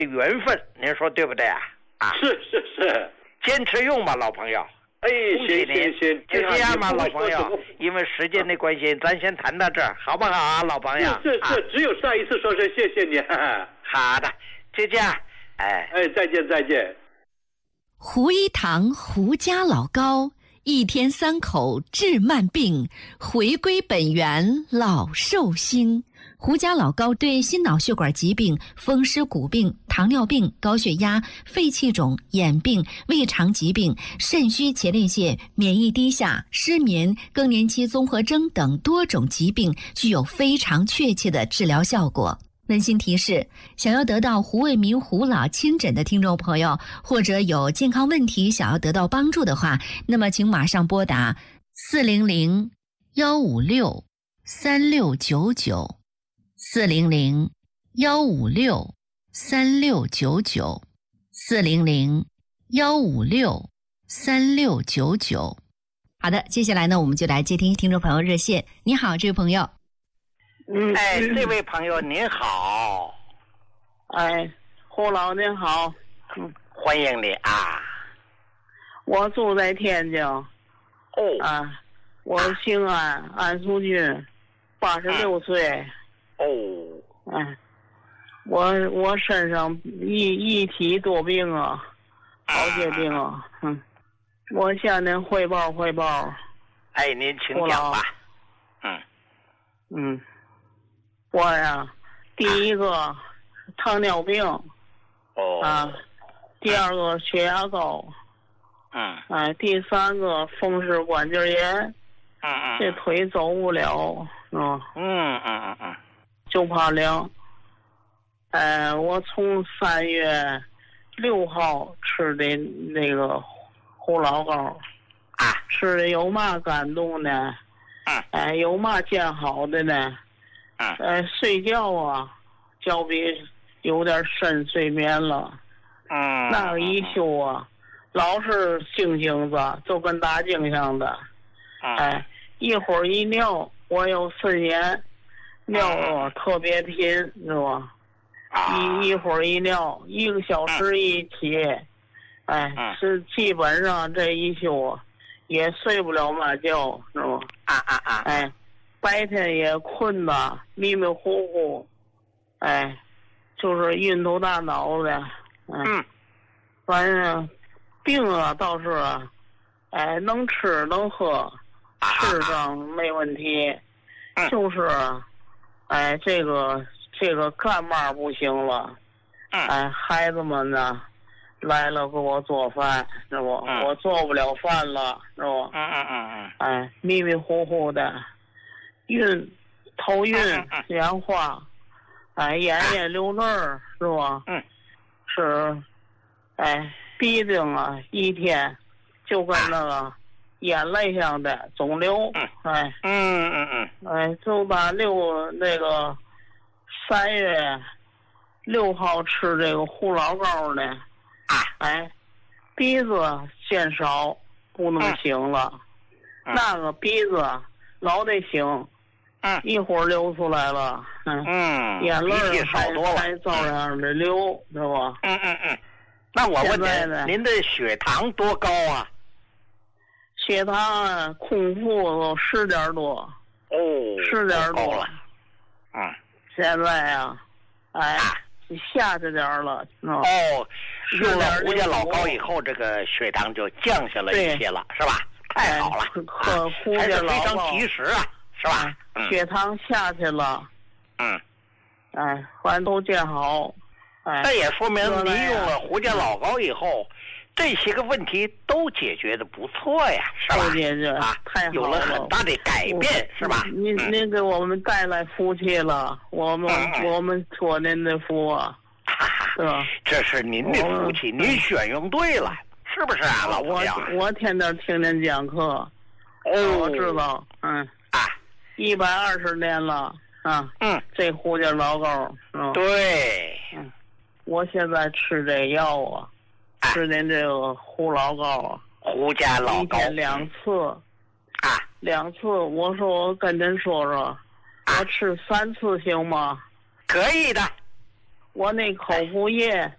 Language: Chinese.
缘分，您说对不对啊？ 是， 坚持用吧，老朋友。 哎， 行，就这样吧，老朋友。因为时间的关系，咱先谈到这儿，好不好啊，老朋友？ 是，只有上一次说声谢谢你。 好的，就这样。 再见。 胡一堂胡家老高，一天3口治慢病，回归本源老寿星。胡家老高对心脑血管疾病、风湿骨病、糖尿病、高血压、肺气肿、眼病、胃肠疾病、肾虚前列腺、免疫低下、失眠、更年期综合征等多种疾病具有非常确切的治疗效果。温馨提示，想要得到胡卫民胡老亲诊的听众朋友，或者有健康问题想要得到帮助的话，那么请马上拨打400-156-3699 400-156-3699 400-156-3699。好的，接下来呢，我们就来接听听众朋友热线。你好，这位朋友。 这位朋友您好。 胡老您好。 欢迎你啊。 我住在天津。我姓安，安淑君，86岁。我身上一体多病啊，好些病啊。我向您汇报。 您请讲吧。 我呀，第一个糖尿病。第二个血压高。第三个风湿关节炎。这腿走不了。就怕凉。我从3月6号吃的那个胡老膏。吃的有嘛感动呢？有嘛见好的呢？睡觉啊，觉比有点深睡眠了。那个一宿啊，老是星星子，就跟大镜像的。一会儿一尿，我有肾炎，尿啊特别频，是吧？一会儿一尿，1个小时一起。是基本上这一宿也睡不了嘛觉，是吧？白天也困的迷迷糊糊。就是晕头大脑的。反正病啊倒是能吃能喝，吃上没问题。就是这个干嘛不行了。孩子们呢来了给我做饭，是不？我做不了饭了，是不？迷迷糊糊的，头晕眼花，眼流泪儿，是吧？是，鼻子啊一天就跟那个眼泪像的肿瘤。就把那个3月6号吃这个胡老膏呢。鼻子见少不能醒了。那个鼻子老得醒。一会儿流出来了。眼泪还照样的流，是吧？ 那我问您的血糖多高啊？ 血糖空腹10点多。10点多了。现在啊，下去点了。 用了胡家老膏以后，这个血糖就降下了一些了，是吧？太好了。 喝胡家老膏还是非常及时啊，是吧？ 血糖下去了。反正都见好。 那也说明您用了胡家老膏以后，这些个问题都解决的不错呀，是吧？ 都解决太好了， 有了很大的改变，是吧？ 您给我们带来福气了，我们托您的福啊，是吧？ 这是您的福气，您选用对了，是不是啊，老朋友？ 我天天听您讲课。我知道。120年了。这胡家老膏。 对。 我现在吃这药啊，吃您这个胡老膏啊， 胡家老膏 1天2次。2次，我说我跟您说说，我吃3次行吗？ 可以的。 我那口服液